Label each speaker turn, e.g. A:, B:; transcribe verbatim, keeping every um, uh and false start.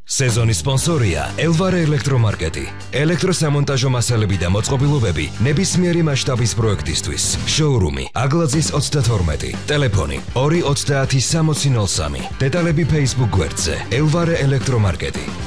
A: სეზონის სპონსორია ელვარე ელექტრომარკეტი. ელექტროსამონტაჟო მასალები და მოწყობილობები ნებისმიერი მასშტაბის პროექტისთვის. შოურუმი აგლაძის ოცდათორმეტი. ტელეფონი ორი ოცდაათი სამოცი ნოლ სამი. დეტალები Facebook გვერდზე ელვარე ელექტრომარკეტი.